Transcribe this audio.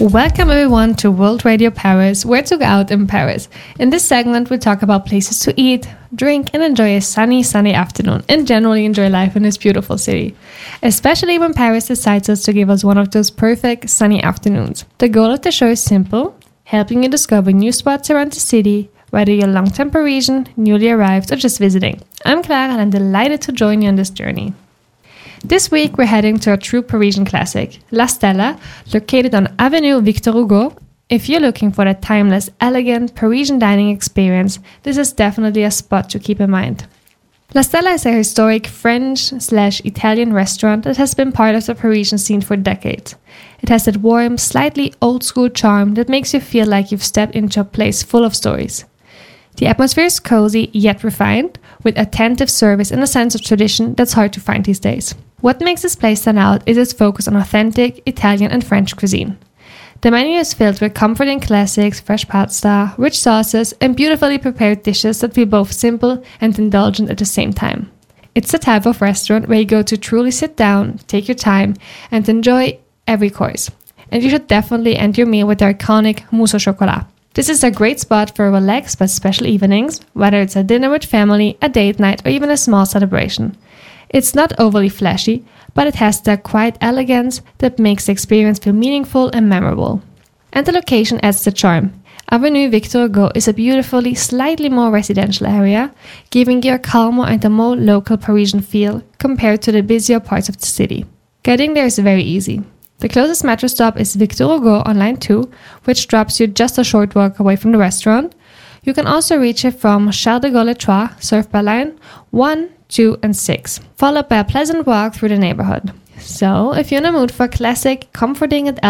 Welcome everyone to World Radio Paris, where to go out in Paris. In this segment, we talk about places to eat, drink, and enjoy a sunny afternoon, and generally enjoy life in this beautiful city. Especially when Paris decides to give us one of those perfect sunny afternoons. The goal of the show is simple, helping you discover new spots around the city, whether you're a long-time Parisian, newly arrived, or just visiting. I'm Clara and I'm delighted to join you on this journey. This week, we're heading to a true Parisian classic, La Stella, located on Avenue Victor Hugo. If you're looking for a timeless, elegant Parisian dining experience, this is definitely a spot to keep in mind. La Stella is a historic French/Italian restaurant that has been part of the Parisian scene for decades. It has that warm, slightly old-school charm that makes you feel like you've stepped into a place full of stories. The atmosphere is cozy yet refined, with attentive service and a sense of tradition that's hard to find these days. What makes this place stand out is its focus on authentic Italian and French cuisine. The menu is filled with comforting classics, fresh pasta, rich sauces, and beautifully prepared dishes that feel both simple and indulgent at the same time. It's the type of restaurant where you go to truly sit down, take your time, and enjoy every course. And you should definitely end your meal with the iconic mousse au chocolat. This is a great spot for relaxed but special evenings, whether it's a dinner with family, a date night, or even a small celebration. It's not overly flashy, but it has that quiet elegance that makes the experience feel meaningful and memorable. And the location adds the charm. Avenue Victor Hugo is a beautifully, slightly more residential area, giving you a calmer and a more local Parisian feel compared to the busier parts of the city. Getting there is very easy. The closest metro stop is Victor Hugo on Line 2, which drops you just a short walk away from the restaurant. You can also reach it from Charles de Gaulle served by Line 1, 2, and 6, followed by a pleasant walk through the neighborhood. So, if you're in a mood for classic, comforting, and